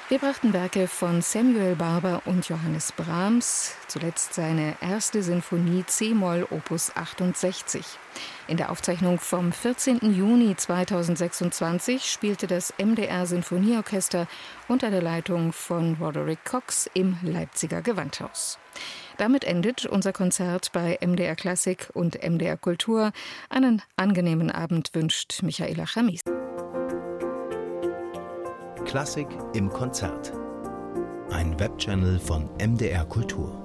Wir brachten Werke von Samuel Barber und Johannes Brahms, zuletzt seine erste Sinfonie c-Moll Opus 68. In der Aufzeichnung vom 14. Juni 2026 spielte das MDR Sinfonieorchester unter der Leitung von Roderick Cox im Leipziger Gewandhaus. Damit endet unser Konzert bei MDR Klassik und MDR Kultur. Einen angenehmen Abend wünscht Michaela Chamis. Klassik im Konzert. Ein Webchannel von MDR Kultur.